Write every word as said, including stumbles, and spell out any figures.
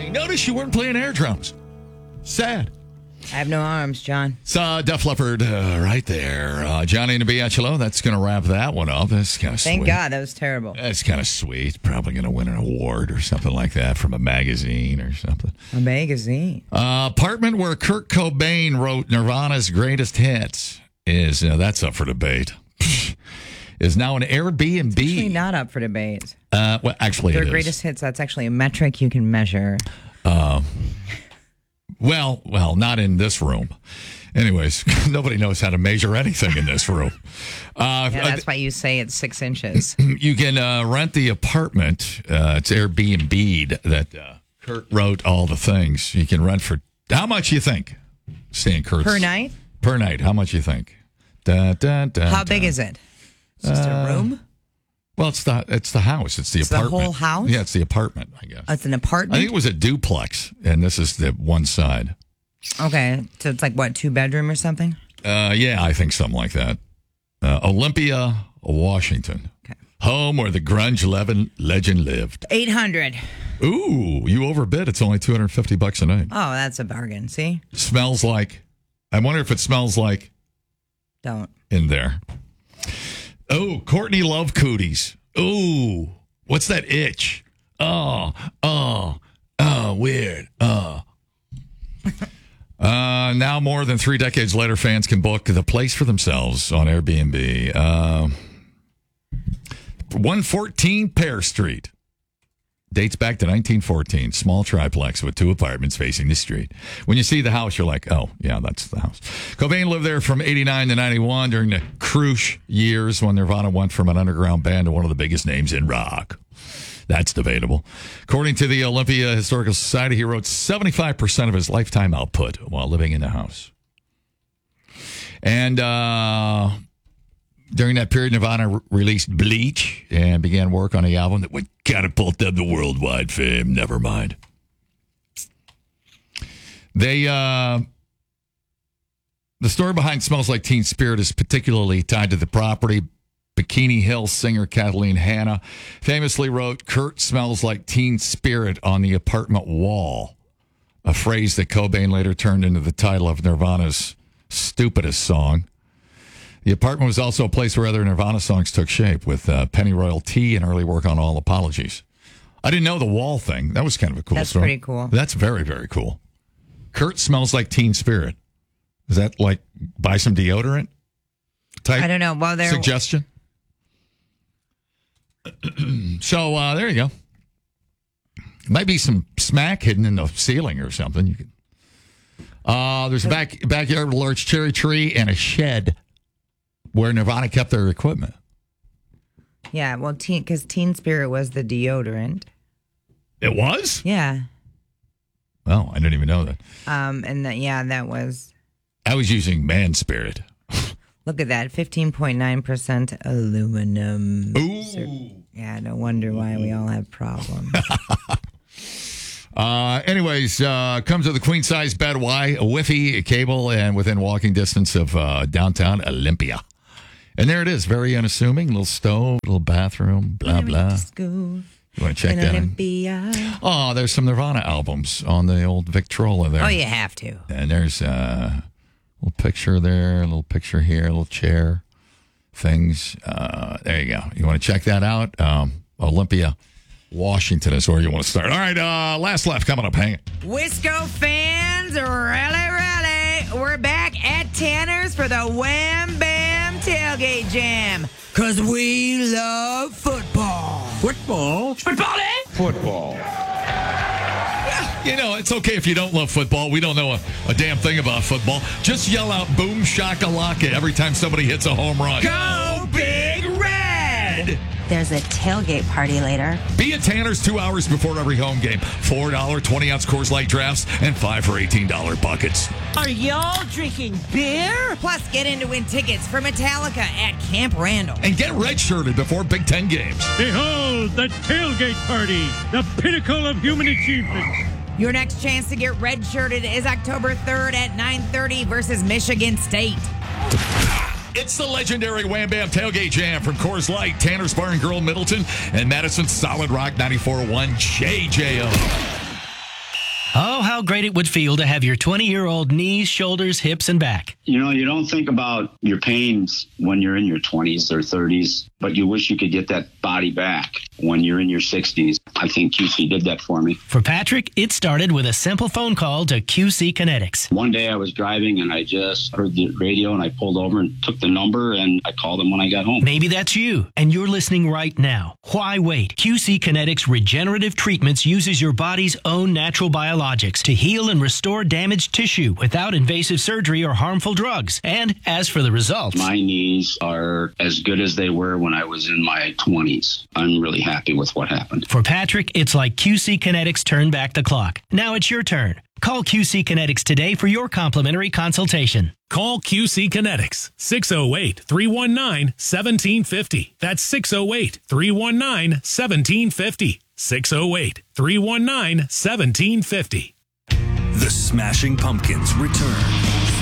Hey, notice you weren't playing air drums. Sad. I have no arms, John. So, Def Leppard uh, right there. Uh, Johnny and Bianchelo, that's going to wrap that one up. That's kind of Thank sweet. God, that was terrible. That's kind of sweet. Probably going to win an award or something like that from a magazine or something. A magazine. Uh, apartment where Kurt Cobain wrote Nirvana's greatest hits is, uh, that's up for debate, is now an Airbnb. It's actually not up for debate. Uh, well, actually, Their it is. greatest hits, that's actually a metric you can measure. Uh, well, well, not in this room. Anyways, nobody knows how to measure anything in this room. Uh, Yeah, that's why you say it's six inches. You can uh, rent the apartment. Uh, it's Airbnb'd that uh, Kurt wrote all the things. You can rent for how much you think? Stan Kurt's Per night? Per night. How much you think? Da, da, da, How da. big is it? It's just Uh, a room? Well, it's the it's the house. It's the It's the apartment. whole house? Yeah, it's the apartment. I guess. Oh, it's an apartment? I think it was a duplex, and this is the one side. Okay, so it's like, what, two bedroom or something? Uh, yeah, I think something like that. Uh, Olympia, Washington. Okay. Home where the grunge le- legend lived. eight hundred. Ooh, you overbid. It's only two hundred fifty bucks a night. Oh, that's a bargain. See? Smells like, I wonder if it smells like Don't. in there. Oh, Courtney Love Cooties. Ooh, what's that itch? Oh, oh, oh, weird. Oh. Uh, now, more than three decades later, fans can book the place for themselves on Airbnb. Uh, one fourteen Pear Street. Dates back to nineteen fourteen. Small triplex with two apartments facing the street. When you see the house, you're like, oh, yeah, that's the house. Cobain lived there from eighty-nine to ninety-one during the Crush years when Nirvana went from an underground band to one of the biggest names in rock. That's debatable. According to the Olympia Historical Society, he wrote seventy-five percent of his lifetime output while living in the house. And uh, during that period, Nirvana re- released Bleach and began work on the album that would catapult them to worldwide fame. Never mind. They, uh, the story behind Smells Like Teen Spirit is particularly tied to the property. Bikini Hill singer Kathleen Hanna famously wrote, "Kurt smells like teen spirit" on the apartment wall, a phrase that Cobain later turned into the title of Nirvana's stupidest song. The apartment was also a place where other Nirvana songs took shape, with uh, Pennyroyal Tea and early work on All Apologies. I didn't know the wall thing. That was kind of a cool That's story. pretty cool. That's very, very cool. Kurt smells like teen spirit. Is that like buy some deodorant type I don't know. Well, there. suggestion? So uh, there you go. Might be some smack hidden in the ceiling or something. You could. Uh, there's a back backyard with a large cherry tree and a shed where Nirvana kept their equipment. Yeah, well, teen because Teen Spirit was the deodorant. It was? Yeah. Oh, I didn't even know that. Um, and that yeah, that was. I was using Man Spirit. Look at that, fifteen point nine percent aluminum. Ooh. Yeah, no wonder why we all have problems. Uh, anyways, uh, comes with a queen size bed, Wi, a Wi-Fi, a cable, and within walking distance of uh, downtown Olympia. And there it is, very unassuming, little stove, little bathroom, blah blah. You want to check that in? Oh, there's some Nirvana albums on the old Victrola there. Oh, you have to. And there's a little picture there, a little picture here, a little chair, things. Uh, there you go. You want to check that out? Um, Olympia, Washington is where you want to start. All right, uh, last left coming up. Hang it. Wisco fans, rally, rally. We're back at Tanner's for the Wham Bam Tailgate Jam. Because we love football. Football? Football, eh? Football. You know, it's okay if you don't love football. We don't know a, a damn thing about football. Just yell out boom shakalaka every time somebody hits a home run. Go Big Red! There's a tailgate party later. Be at Tanner's two hours before every home game. four dollars twenty-ounce Coors Light drafts and five for eighteen dollars buckets. Are y'all drinking beer? Plus, get in to win tickets for Metallica at Camp Randall. And get redshirted before Big Ten games. Behold, the tailgate party, the pinnacle of human achievement. Your next chance to get redshirted is October third at nine thirty versus Michigan State. It's the legendary Wham Bam Tailgate Jam from Coors Light, Tanner's Bar and Grill, Middleton, and Madison's Solid Rock ninety-four point one J J O. Oh, how great it would feel to have your twenty-year-old knees, shoulders, hips, and back. You know, you don't think about your pains when you're in your twenties or thirties, but you wish you could get that body back when you're in your sixties. I think Q C did that for me. For Patrick, it started with a simple phone call to Q C Kinetics. One day I was driving and I just heard the radio and I pulled over and took the number and I called them when I got home. Maybe that's you, and you're listening right now. Why wait? Q C Kinetics Regenerative Treatments uses your body's own natural biologics to heal and restore damaged tissue without invasive surgery or harmful drugs. And as for the results, my knees are as good as they were when I was in my twenties. I'm really happy with what happened. For Patrick, it's like Q C Kinetics turned back the clock. Now it's your turn. Call Q C Kinetics today for your complimentary consultation. Call Q C Kinetics, six oh eight, three one nine, one seven five oh. That's six oh eight, three one nine, one seven five oh. six oh eight, three one nine, one seven five oh. The Smashing Pumpkins return